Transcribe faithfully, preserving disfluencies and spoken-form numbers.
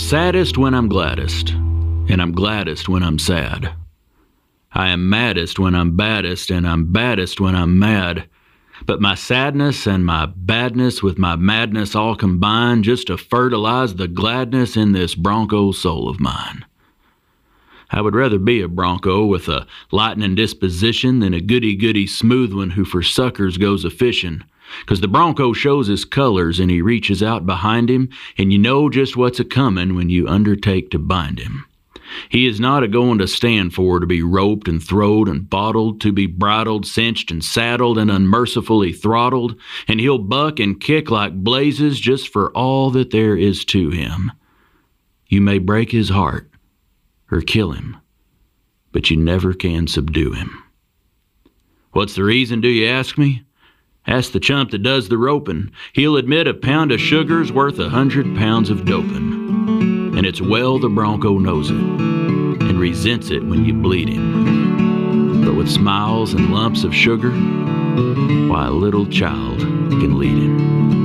saddest when I'm gladdest, and I'm gladdest when I'm sad. I am maddest when I'm baddest, and I'm baddest when I'm mad. But my sadness and my badness with my madness all combine just to fertilize the gladness in this bronco soul of mine. I would rather be a bronco with a lightning disposition than a goody-goody smooth one who for suckers goes a-fishing. 'Cause the bronco shows his colors and he reaches out behind him, and you know just what's a-comin' when you undertake to bind him. He is not a-going to stand for to be roped and throwed and bottled, to be bridled, cinched, and saddled, and unmercifully throttled, and he'll buck and kick like blazes just for all that there is to him. You may break his heart or kill him, but you never can subdue him. What's the reason, do you ask me? Ask the chump that does the roping. He'll admit a pound of sugar's worth a hundred pounds of doping. And it's well the bronco knows it, and resents it when you bleed him. But with smiles and lumps of sugar, why, a little child can lead him.